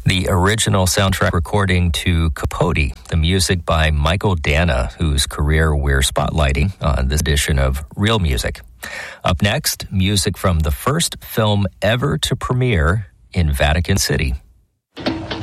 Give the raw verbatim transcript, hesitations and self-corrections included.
The original soundtrack recording to Capote, the music by Michael Dana, whose career we're spotlighting on this edition of Real Music. Up next, music from the first film ever to premiere in Vatican City.